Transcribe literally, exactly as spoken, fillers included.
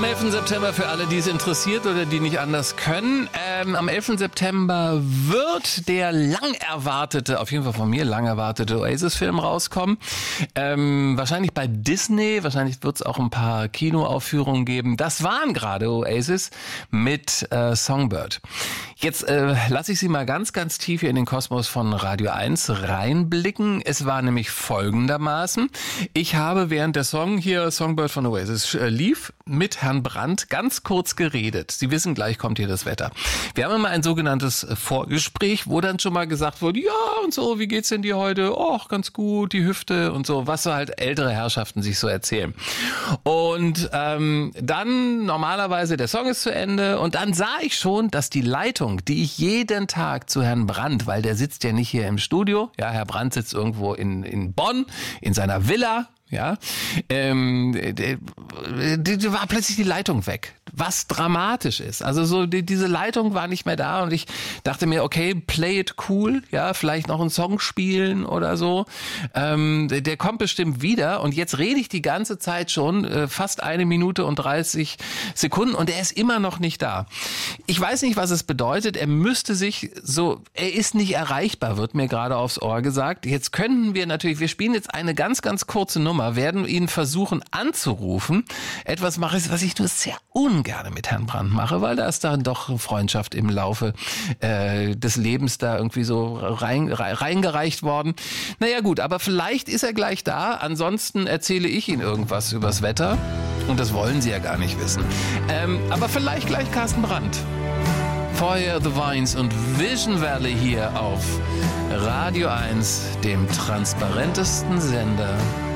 Am elften September für alle, die es interessiert oder die nicht anders können. Ähm, am elften September wird der lang erwartete, auf jeden Fall von mir lang erwartete Oasis-Film rauskommen. Ähm, wahrscheinlich bei Disney, wahrscheinlich wird es auch ein paar Kinoaufführungen geben. Das waren gerade Oasis mit äh, Songbird. Jetzt äh, lasse ich Sie mal ganz, ganz tief hier in den Kosmos von Radio eins reinblicken. Es war nämlich folgendermaßen. Ich habe, während der Song hier, Songbird von Oasis, äh, lief, mit Herrn Brandt ganz kurz geredet. Sie wissen, gleich kommt hier das Wetter. Wir haben immer ein sogenanntes Vorgespräch, wo dann schon mal gesagt wurde, ja und so, wie geht's denn dir heute? Och, ganz gut, die Hüfte und so, was so halt ältere Herrschaften sich so erzählen. Und ähm, dann normalerweise, der Song ist zu Ende und dann sah ich schon, dass die Leitung, die ich jeden Tag zu Herrn Brandt, weil der sitzt ja nicht hier im Studio, ja, Herr Brandt sitzt irgendwo in, in Bonn, in seiner Villa, ja, ähm, die, die, die war plötzlich die Leitung weg, was dramatisch ist. Also so die, diese Leitung war nicht mehr da und ich dachte mir, okay, play it cool, ja, vielleicht noch einen Song spielen oder so. Ähm, der, der kommt bestimmt wieder und jetzt rede ich die ganze Zeit schon äh, fast eine Minute und dreißig Sekunden und er ist immer noch nicht da. Ich weiß nicht, was es bedeutet. Er müsste sich so, er ist nicht erreichbar, wird mir gerade aufs Ohr gesagt. Jetzt könnten wir natürlich, wir spielen jetzt eine ganz, ganz kurze Nummer, werden ihn versuchen anzurufen. Etwas mache ich, was ich nur sehr ungern mit Herrn Brandt mache, weil da ist dann doch Freundschaft im Laufe äh, des Lebens da irgendwie so rein, reingereicht worden. Naja gut, aber vielleicht ist er gleich da. Ansonsten erzähle ich Ihnen irgendwas übers Wetter. Und das wollen Sie ja gar nicht wissen. Ähm, aber vielleicht gleich Carsten Brandt. Vorher The Vines und Vision Valley hier auf Radio eins, dem transparentesten Sender